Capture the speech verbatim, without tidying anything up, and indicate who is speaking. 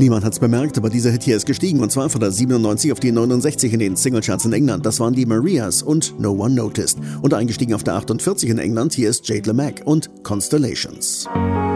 Speaker 1: Niemand hat's bemerkt, aber dieser Hit hier ist gestiegen und zwar von der siebenundneunzig auf die neunundsechzig in den Singlecharts in England. Das waren die Marias und No One Noticed. Und eingestiegen auf der achtundvierzig in England, hier ist Jade LeMac und Constellations.